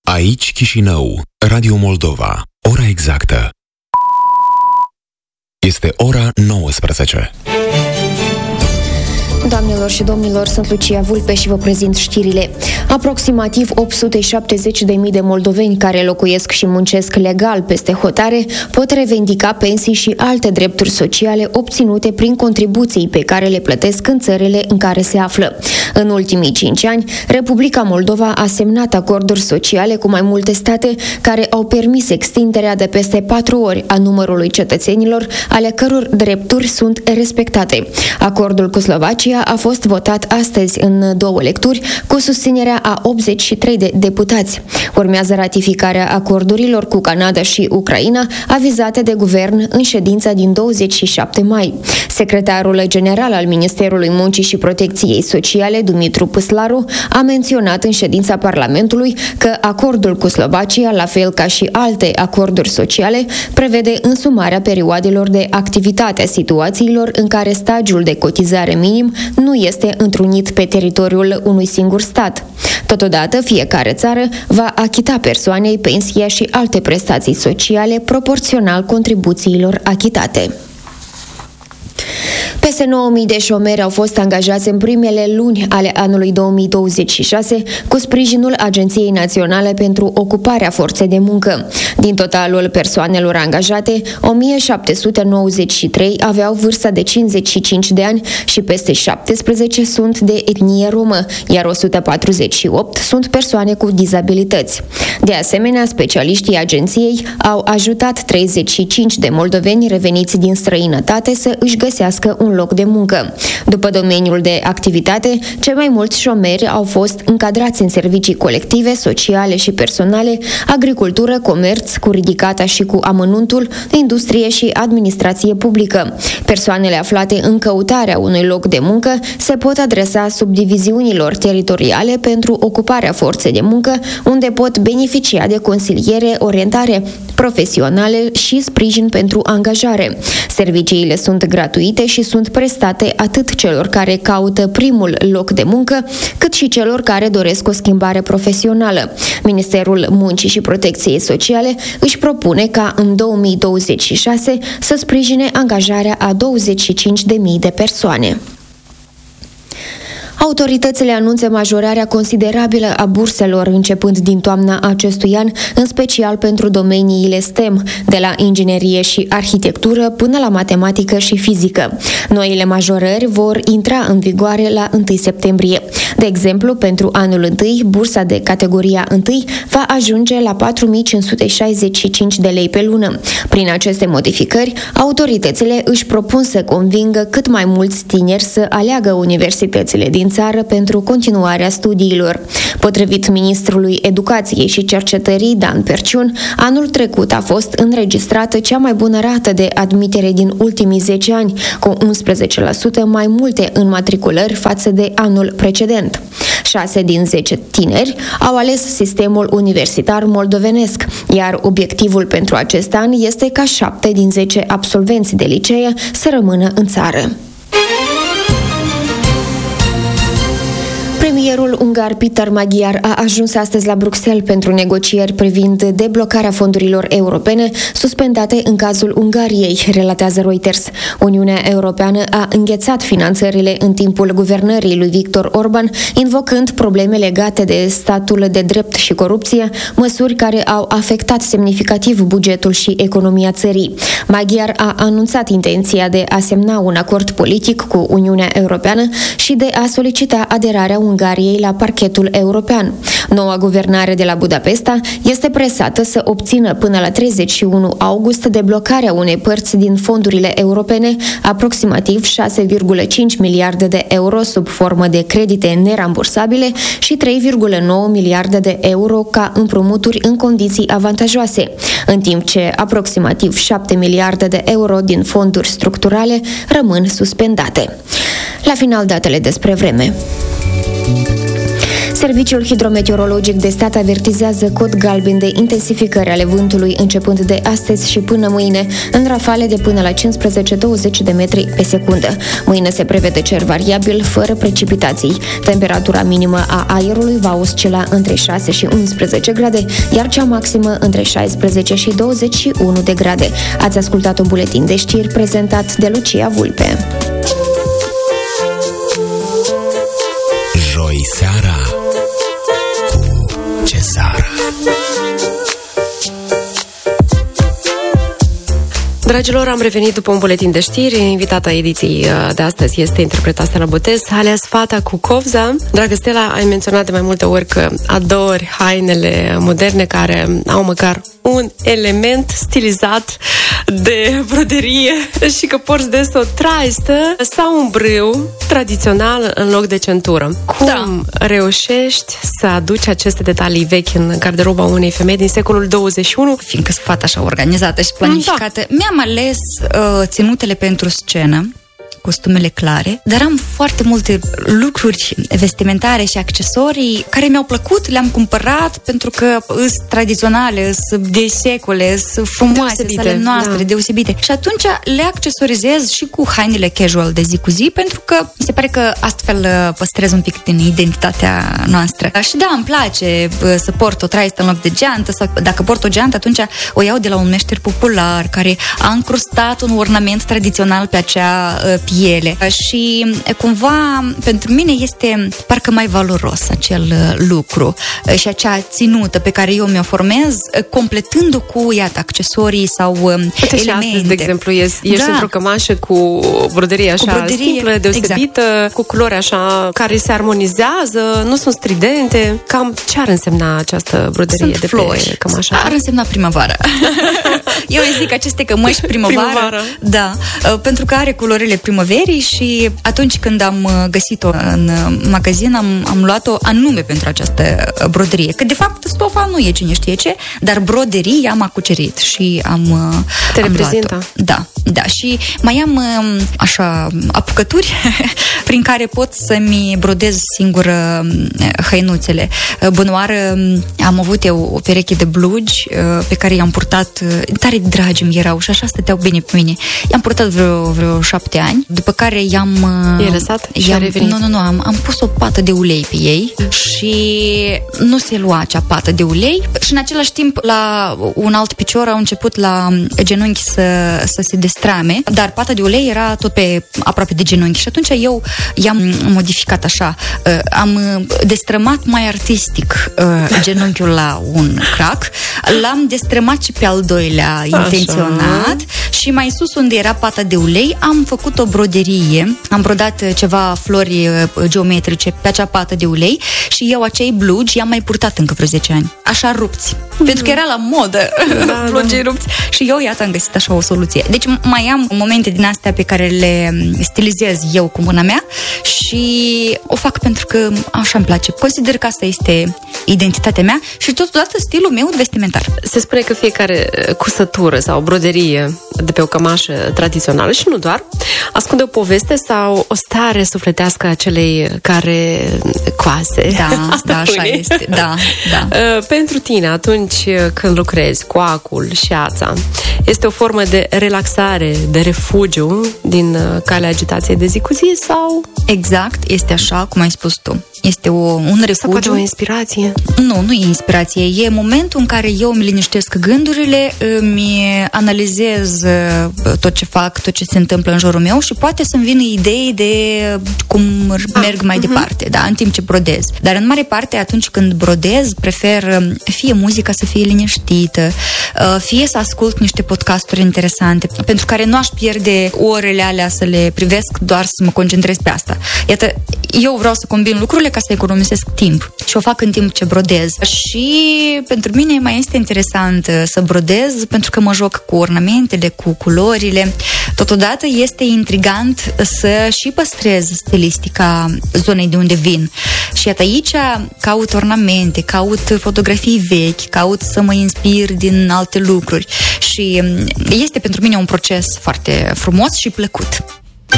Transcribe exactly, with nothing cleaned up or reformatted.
Aici Chișinău, Radio Moldova. Ora exactă este ora nouăsprezece. Doamnelor și domnilor, sunt Lucia Vulpe și vă prezint știrile. Aproximativ opt sute șaptezeci de mii de moldoveni care locuiesc și muncesc legal peste hotare pot revendica pensii și alte drepturi sociale obținute prin contribuții pe care le plătesc în țările în care se află. În ultimii cinci ani, Republica Moldova a semnat acorduri sociale cu mai multe state care au permis extinderea de peste patru ori a numărului cetățenilor ale căror drepturi sunt respectate. Acordul cu Slovacia a fost votat astăzi în două lecturi cu susținerea a optzeci și trei de deputați. Urmează ratificarea acordurilor cu Canada și Ucraina avizate de guvern în ședința din douăzeci și șapte mai. Secretarul general al Ministerului Muncii și Protecției Sociale, Dumitru Păslaru, a menționat în ședința Parlamentului că acordul cu Slovacia, la fel ca și alte acorduri sociale, prevede însumarea perioadelor de activitate a situațiilor în care stagiul de cotizare minim nu este întrunit pe teritoriul unui singur stat. Totodată, fiecare țară va achita persoanei pensia și alte prestații sociale proporțional contribuțiilor achitate. Peste nouă mii de șomeri au fost angajați în primele luni ale anului două mii douăzeci și șase cu sprijinul Agenției Naționale pentru Ocuparea Forței de Muncă. Din totalul persoanelor angajate, o mie șapte sute nouăzeci și trei aveau vârsta de cincizeci și cinci de ani și peste șaptesprezece sunt de etnie romă, iar o sută patruzeci și opt sunt persoane cu dizabilități. De asemenea, specialiștii agenției au ajutat treizeci și cinci de moldoveni reveniți din străinătate să își găsească un loc de muncă. După domeniul de activitate, cei mai mulți șomeri au fost încadrați în servicii colective, sociale și personale, agricultură, comerț cu ridicata și cu amănuntul, industrie și administrație publică. Persoanele aflate în căutarea unui loc de muncă se pot adresa subdiviziunilor teritoriale pentru ocuparea forței de muncă, unde pot beneficia de consiliere, orientare profesionale și sprijin pentru angajare. Serviciile sunt gratuite și sunt prestate atât celor care caută primul loc de muncă, cât și celor care doresc o schimbare profesională. Ministerul Muncii și Protecției Sociale își propune ca în două mii douăzeci și șase să sprijine angajarea a douăzeci și cinci de mii de persoane. Autoritățile anunță majorarea considerabilă a burselor începând din toamna acestui an, în special pentru domeniile STEM, de la inginerie și arhitectură până la matematică și fizică. Noile majorări vor intra în vigoare la întâi septembrie. De exemplu, pentru anul întâi, bursa de categoria întâi va ajunge la patru mii cinci sute șaizeci și cinci de lei pe lună. Prin aceste modificări, autoritățile își propun să convingă cât mai mulți tineri să aleagă universitățile din țară pentru continuarea studiilor. Potrivit ministrului Educației și Cercetării, Dan Perciun, anul trecut a fost înregistrată cea mai bună rată de admitere din ultimii zece ani, cu unsprezece la sută mai multe înmatriculări față de anul precedent. șase din zece tineri au ales sistemul universitar moldovenesc, iar obiectivul pentru acest an este ca șapte din zece absolvenți de licee să rămână în țară. Premierul ungar Peter Magyar a ajuns astăzi la Bruxelles pentru negocieri privind deblocarea fondurilor europene suspendate în cazul Ungariei, relatează Reuters. Uniunea Europeană a înghețat finanțările în timpul guvernării lui Viktor Orban, invocând probleme legate de statul de drept și corupție, măsuri care au afectat semnificativ bugetul și economia țării. Magyar a anunțat intenția de a semna un acord politic cu Uniunea Europeană și de a solicita aderarea Ungariei la parchetul european. Noua guvernare de la Budapesta este presată să obțină până la treizeci și unu august deblocarea unei părți din fondurile europene, aproximativ șase virgulă cinci miliarde de euro sub formă de credite nerambursabile și trei virgulă nouă miliarde de euro ca împrumuturi în condiții avantajoase, în timp ce aproximativ șapte miliarde de euro din fonduri structurale rămân suspendate. La final, datele despre vreme. Serviciul Hidrometeorologic de Stat avertizează cod galben de intensificări ale vântului începând de astăzi și până mâine, în rafale de până la cincisprezece douăzeci de metri pe secundă. Mâine se prevede cer variabil, fără precipitații. Temperatura minimă a aerului va oscila între șase și unsprezece grade, iar cea maximă între șaisprezece și douăzeci și unu de grade. Ați ascultat un buletin de știri prezentat de Lucia Vulpe. Joi seara cu Cezara. Dragilor, am revenit după un buletin de știri. Invitata ediției de astăzi este interpreta Stella Botez, alias Fata cu Covza. Dragă Stella, ai menționat de mai multe ori că adori hainele moderne care au măcar un element stilizat de broderie și că porți des o traistă sau un brâu tradițional în loc de centură. Cum da. reușești să aduci aceste detalii vechi în garderoba unei femei din secolul douăzeci și unu? Fiindcă sunt fata așa organizată și planificată, da. mi-am ales uh, ținutele pentru scenă, costumele clare, dar am foarte multe lucruri vestimentare și accesorii care mi-au plăcut, le-am cumpărat pentru că sunt tradiționale, sunt de secole, sunt frumoase, sunt ale noastre, da. deosebite. Și atunci le accesorizez și cu hainele casual de zi cu zi, pentru că mi se pare că astfel păstrez un pic din identitatea noastră. Și da, îmi place să port o traistă în loc de geantă, sau dacă port o geantă, atunci o iau de la un meșter popular care a încrustat un ornament tradițional pe acea piele. Și cumva pentru mine este parcă mai valoros acel lucru și acea ținută pe care eu mi-o formez, completând-o cu, iată, accesorii sau Uite, elemente. Astăzi, de exemplu, ești, ești da. într-o cămașă cu broderie așa cu broderie, simplă, deosebită, exact. cu culori așa care se armonizează, nu sunt stridente. Cam ce ar însemna această broderie sunt de flori. Pe cămașa? Ar însemna primăvară. Eu îi zic aceste cămăși primăvară. primăvară. Da, pentru că are culorile primăverii și atunci când am găsit-o în magazin, am, am luat-o anume pentru această broderie. Că de fapt stofa nu e cine știe ce, dar broderia m-a cucerit și am Te am reprezintă. luat-o. Da, da. Și mai am așa apucături prin care pot să-mi brodez singur hăinuțele. Bunoară, am avut eu o pereche de blugi pe care i-am purtat, tare dragi mi erau și așa stăteau bine pe mine. I-am purtat vreo, vreo șapte ani, după care i-am... I-ai lăsat și i-am, a revenit? Nu, nu, nu, am, am pus o pată de ulei pe ei și nu se lua acea pată de ulei și în același timp la un alt picior au început la genunchi să, să se destrame, dar pata de ulei era tot pe aproape de genunchi și atunci eu i-am modificat așa, am destrămat mai artistic genunchiul la un crack, l-am destrămat și pe al doilea așa. intenționat și mai sus unde era pata de ulei am făcut o broderie, am brodat ceva flori geometrice pe acea pată de ulei și eu acei blugi i-am mai purtat încă vreo zece ani. Așa rupți. Mm. Pentru că era la modă da, blugii da. rupți. Și eu, iată, am găsit așa o soluție. Deci mai am momente din astea pe care le stilizez eu cu mâna mea și o fac pentru că așa îmi place. Consider că asta este identitatea mea și totodată stilul meu vestimentar. Se spune că fiecare cusătură sau broderie de pe o cămașă tradițională și nu doar, ascunde o poveste sau o stare sufletească a celei care coase. Da, asta da, așa este. Da, da. Pentru tine, atunci când lucrezi cu acul și ața, este o formă de relaxare, de refugiu din calea agitației de zi cu zi sau? Exact, este așa, cum ai spus tu. Este o, un refugiu. Sau poate o inspirație? Nu, nu e inspirație. E momentul în care eu îmi liniștesc gândurile, îmi analizez tot ce fac, tot ce se întâmplă în jurul meu și poate să-mi vină idei de cum merg mai uh-huh. departe, da, în timp ce brodez. Dar în mare parte, atunci când brodez, prefer fie muzica să fie liniștită, fie să ascult niște podcasturi interesante, pentru care nu aș pierde orele alea să le privesc, doar să mă concentrez pe asta. Iată, eu vreau să combin lucrurile ca să economisesc timp și o fac în timp ce brodez. Și pentru mine mai este interesant să brodez pentru că mă joc cu ornamentele, cu culorile. Totodată este intrigant să și păstrez stilistica zonei de unde vin. Și iată aici caut ornamente, caut fotografii vechi, caut să mă inspir din alte lucruri. Și este pentru mine un proces foarte frumos și plăcut.